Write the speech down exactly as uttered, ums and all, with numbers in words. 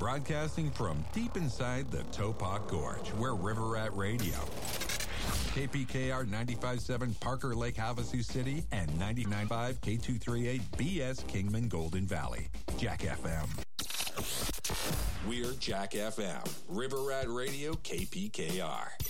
Broadcasting from deep inside the Topak Gorge, where River Rat Radio. K P K R ninety-five point seven Parker Lake Havasu City and ninety-nine point five K two thirty-eight B S Kingman Golden Valley. Jack F M. We're Jack F M. River Rat Radio K P K R.